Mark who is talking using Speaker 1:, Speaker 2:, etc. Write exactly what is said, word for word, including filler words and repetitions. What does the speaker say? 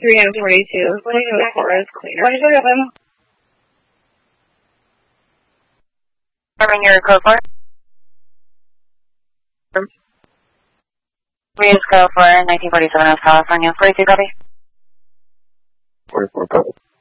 Speaker 1: three and forty-two. What do you know for is cleaner? What did you go him?
Speaker 2: Covering your code for? We just go for nineteen forty-seven West California. forty-two copy.
Speaker 3: forty-four copy.